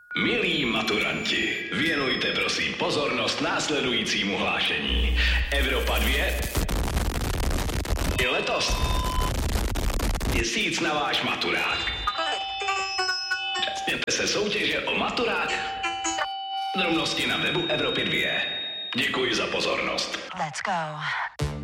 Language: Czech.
Milí maturanti, věnujte prosím pozornost následujícímu hlášení. Evropa 2 je letos měsíc na váš maturák. Účastněte se soutěže o maturák. Drobnosti na webu Evropy 2. Děkuji za pozornost. Let's go.